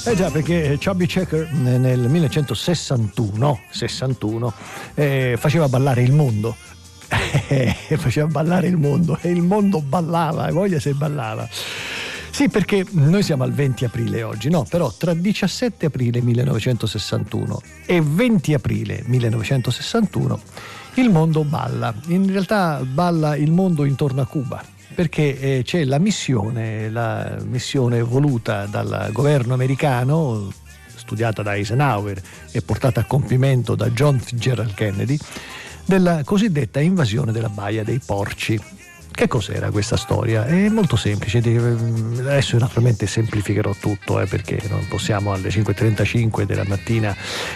Già, perché Chubby Checker nel 1961 faceva ballare il mondo. Faceva ballare il mondo e il mondo ballava, e voglia se ballava. Sì, perché noi siamo al 20 aprile oggi, no? Però tra 17 aprile 1961 e 20 aprile 1961 il mondo balla. In realtà balla il mondo intorno a Cuba, perché c'è la missione voluta dal governo americano, studiata da Eisenhower e portata a compimento da John Fitzgerald Kennedy, della cosiddetta invasione della Baia dei Porci. Che cos'era questa storia? È molto semplice, adesso naturalmente semplificherò tutto, perché non possiamo alle 5:35 della mattina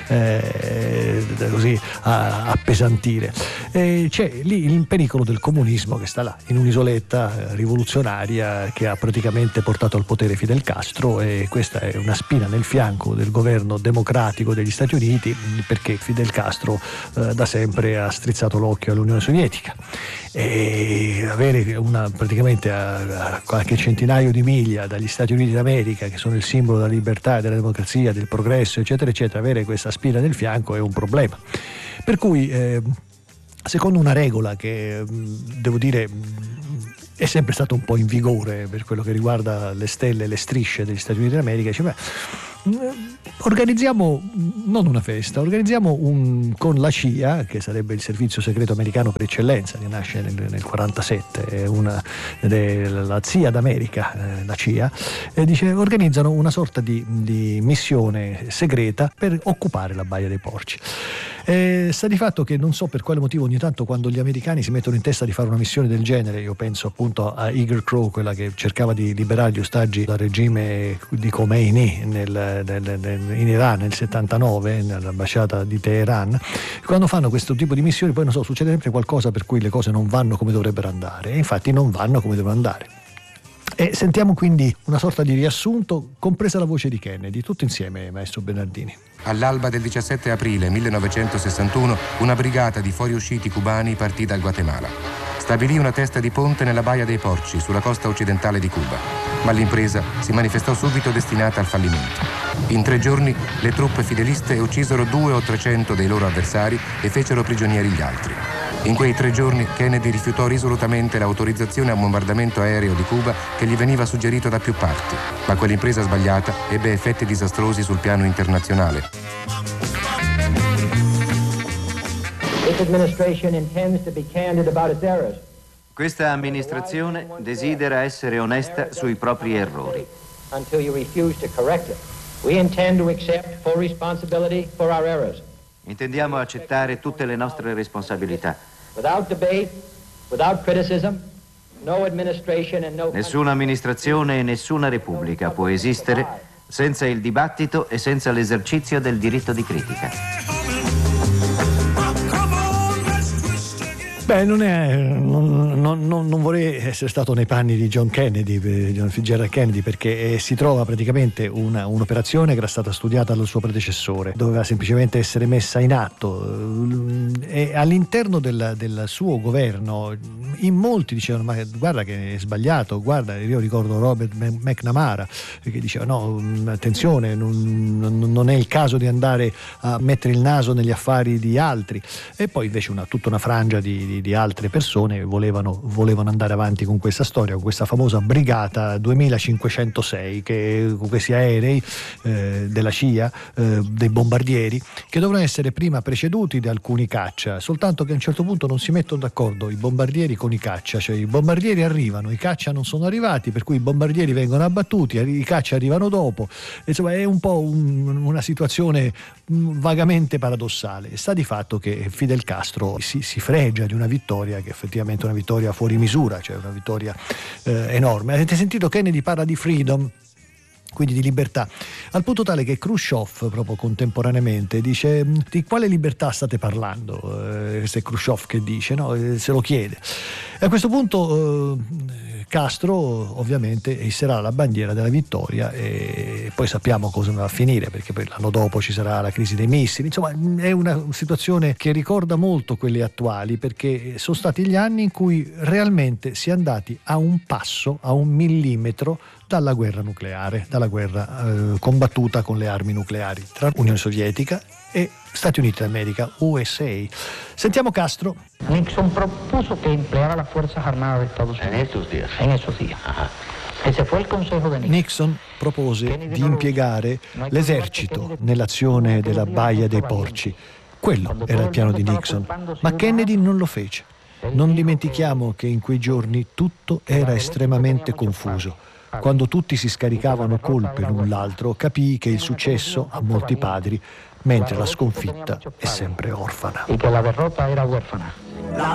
così appesantire. C'è lì il pericolo del comunismo che sta là, in un'isoletta rivoluzionaria che ha praticamente portato al potere Fidel Castro, e questa è una spina nel fianco del governo democratico degli Stati Uniti, perché Fidel Castro da sempre ha strizzato l'occhio all'Unione Sovietica, e avere praticamente a qualche centinaio di miglia dagli Stati Uniti d'America, che sono il simbolo della libertà, della democrazia, del progresso, eccetera eccetera, avere questa spina nel fianco è un problema. Per cui secondo una regola che devo dire è sempre stata un po' in vigore per quello che riguarda le stelle e le strisce degli Stati Uniti d'America, organizziamo non una festa, organizziamo con la CIA, che sarebbe il servizio segreto americano per eccellenza, che nasce nel 47, è la CIA d'America, la CIA, organizzano una sorta di missione segreta per occupare la Baia dei Porci. Sta di fatto che non so per quale motivo ogni tanto, quando gli americani si mettono in testa di fare una missione del genere, io penso appunto a Eagle Crow, quella che cercava di liberare gli ostaggi dal regime di Khomeini in Iran nel 79, nell'ambasciata di Teheran, quando fanno questo tipo di missioni poi succede sempre qualcosa per cui le cose non vanno come dovrebbero andare, e infatti non vanno come devono andare. E sentiamo quindi una sorta di riassunto, compresa la voce di Kennedy, tutto insieme, maestro Bernardini. All'alba del 17 aprile 1961 una brigata di fuoriusciti cubani partì dal Guatemala. Stabilì una testa di ponte nella Baia dei Porci, sulla costa occidentale di Cuba, ma l'impresa si manifestò subito destinata al fallimento. In 3 giorni le truppe fideliste uccisero 200 o 300 dei loro avversari e fecero prigionieri gli altri. In quei 3 giorni Kennedy rifiutò risolutamente l'autorizzazione a un bombardamento aereo di Cuba che gli veniva suggerito da più parti, ma quell'impresa sbagliata ebbe effetti disastrosi sul piano internazionale. Questa amministrazione desidera essere onesta sui propri errori. Intendiamo accettare tutte le nostre responsabilità. Nessuna amministrazione e nessuna repubblica può esistere senza il dibattito e senza l'esercizio del diritto di critica. Beh, non vorrei essere stato nei panni di John Fitzgerald Kennedy, perché si trova praticamente un'operazione che era stata studiata dal suo predecessore, doveva semplicemente essere messa in atto, e all'interno del suo governo in molti dicevano: ma guarda che è sbagliato, guarda, io ricordo Robert McNamara che diceva: no, attenzione, non è il caso di andare a mettere il naso negli affari di altri. E poi invece tutta una frangia di altre persone volevano andare avanti con questa storia, con questa famosa brigata 2506, che con questi aerei della CIA, dei bombardieri, che dovevano essere prima preceduti da alcuni caccia, soltanto che a un certo punto non si mettono d'accordo i bombardieri con i caccia, cioè i bombardieri arrivano, i caccia non sono arrivati, per cui i bombardieri vengono abbattuti, i caccia arrivano dopo. Insomma, è un po' una situazione vagamente paradossale. Sta di fatto che Fidel Castro si fregia di una vittoria che effettivamente è una vittoria fuori misura, cioè una vittoria enorme. Avete sentito Kennedy parla di freedom, quindi di libertà, al punto tale che Khrushchev proprio contemporaneamente dice: di quale libertà state parlando? Questo è Khrushchev che dice, no? Se lo chiede. E a questo punto Castro ovviamente isserà la bandiera della vittoria, e poi sappiamo cosa va a finire, perché poi l'anno dopo ci sarà la crisi dei missili. Insomma, è una situazione che ricorda molto quelle attuali, perché sono stati gli anni in cui realmente si è andati a un passo, a un millimetro dalla guerra nucleare, dalla guerra combattuta con le armi nucleari tra Unione Sovietica e Stati Uniti d'America, USA. Sentiamo Castro. Nixon propuso que empleara las Fuerzas Armadas de Estados Unidos en esos días. Ese fue il consejo di Nixon. Nixon propose di impiegare l'esercito nell'azione della Baia dei Porci. Quello era il piano di Nixon, ma Kennedy non lo fece. Non dimentichiamo che in quei giorni tutto era estremamente confuso. Quando tutti si scaricavano colpe l'un l'altro, capii che il successo ha molti padri, mentre la sconfitta è sempre orfana. E che la derrota era huérfana.